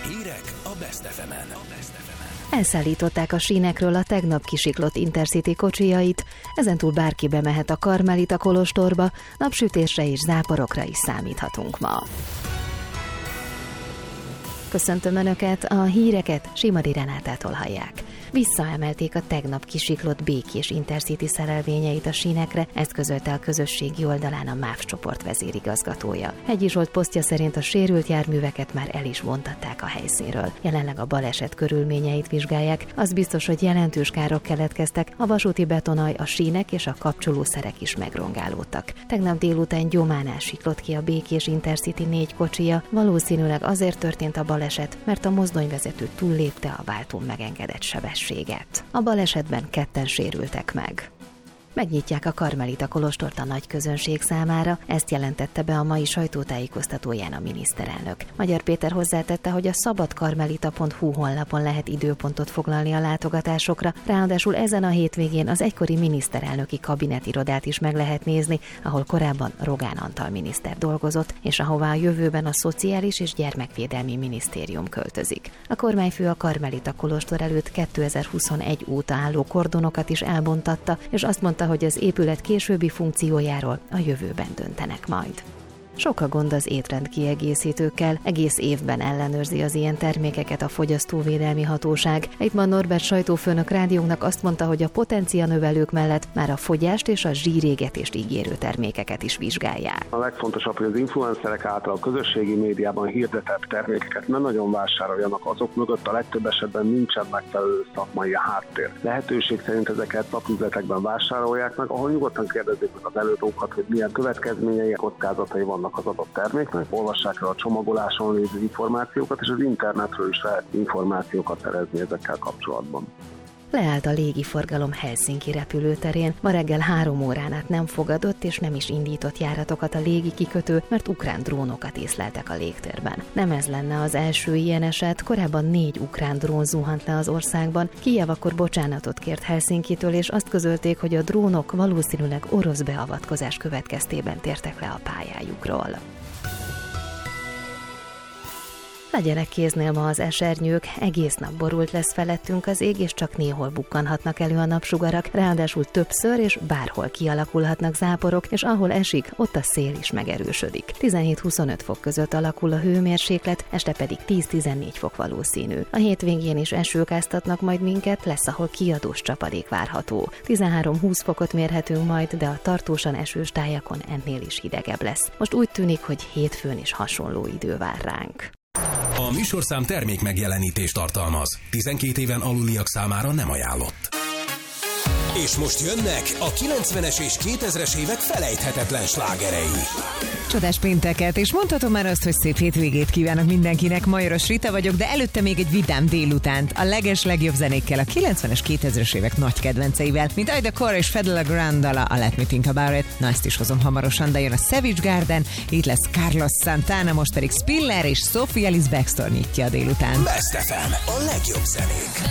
Hírek a Best FM-en. Elszállították a sínekről a tegnap kisiklott Intercity kocsijait, ezentúl bárki bemehet a Karmelita kolostorba, napsütésre és záporokra is számíthatunk ma. Köszöntöm Önöket, a híreket Simadi Renátától hallják. Visszaemelték a tegnap kisiklott békés Intercity szerelvényeit a sínekre, ezt közölte a közösségi oldalán a MÁV csoport vezérigazgatója. Hegyi Zsolt posztja szerint a sérült járműveket már el is vontatták a helyszínről. Jelenleg a baleset körülményeit vizsgálják, az biztos, hogy jelentős károk keletkeztek, a vasúti betonaj, a sínek és a kapcsolószerek is megrongálódtak. Tegnap délután gyománál siklott ki a békés Intercity 4 kocsija, valószínűleg azért történt a baleset, mert a mozdonyvezető túllépte a váltón megengedett sebességet. A balesetben 2 sérültek meg. Megnyitják a Karmelita kolostort a nagy közönség számára, ezt jelentette be a mai sajtótájékoztatóján a miniszterelnök. Magyar Péter hozzátette, hogy a szabadkarmelita.hu honlapon lehet időpontot foglalni a látogatásokra, ráadásul ezen a hétvégén az egykori miniszterelnöki kabinetirodát is meg lehet nézni, ahol korábban Rogán Antal miniszter dolgozott, és ahová a jövőben a Szociális és Gyermekvédelmi Minisztérium költözik. A kormányfő a Karmelita kolostor előtt 2021 óta álló kordonokat is elbontatta, és azt mondta, hogy az épület későbbi funkciójáról a jövőben döntenek majd. Sok a gond az étrendkiegészítőkkel, egész évben ellenőrzi az ilyen termékeket a Fogyasztóvédelmi Hatóság. Eidman Norbert sajtófőnök rádiónknak azt mondta, hogy a potencianövelők mellett már a fogyást és a zsírégetést ígérő termékeket is vizsgálják. A legfontosabb, hogy az influencerek által a közösségi médiában hirdetett termékeket nem nagyon vásároljanak, azok mögött a legtöbb esetben nincsen megfelelő szakmai háttér. Lehetőség szerint ezeket szaküzletekben vásárolják meg, ahol nyugodtan kérdezzék meg az előadókat, hogy milyen következményei, kockázatai vannak az adott terméknek, olvassák el a csomagoláson lévő információkat, és az internetről is lehet információkat szerezni ezekkel kapcsolatban. Leállt a légiforgalom Helsinki repülőterén. Ma reggel 3 órán át nem fogadott és nem is indított járatokat a légi kikötő, mert ukrán drónokat észleltek a légtérben. Nem ez lenne az első ilyen eset, korábban 4 ukrán drón zuhant le az országban. Kijev akkor bocsánatot kért Helsinkitől, és azt közölték, hogy a drónok valószínűleg orosz beavatkozás következtében tértek le a pályájukról. Legyenek kéznél ma az esernyők, egész nap borult lesz felettünk az ég, és csak néhol bukkanhatnak elő a napsugarak, ráadásul többször és bárhol kialakulhatnak záporok, és ahol esik, ott a szél is megerősödik. 17-25 fok között alakul a hőmérséklet, este pedig 10-14 fok valószínű. A hétvégén is esők áztatnak majd minket, lesz ahol kiadós csapadék várható. 13-20 fokot mérhetünk majd, de a tartósan esős tájakon ennél is hidegebb lesz. Most úgy tűnik, hogy hétfőn is hasonló idő vár ránk. A műsorszám termék megjelenítést tartalmaz. 12 éven aluliak számára nem ajánlott. És most jönnek a 90-es és 2000-es évek felejthetetlen slágerei. Csodás pénteket, és mondhatom már azt, hogy szép hétvégét kívánok mindenkinek. Majoros Rita vagyok, de előtte még egy vidám délutánt. A legjobb zenékkel, a 90-es, 2000-es évek nagy kedvenceivel, mint Ida Core és Fedela Grand dala, a Let Me Think About It. Na, ezt is hozom hamarosan, de jön a Savage Garden, itt lesz Carlos Santana, most pedig Spiller és Sophie Ellis Bextor nyitja a délután. Best FM, a legjobb zenék.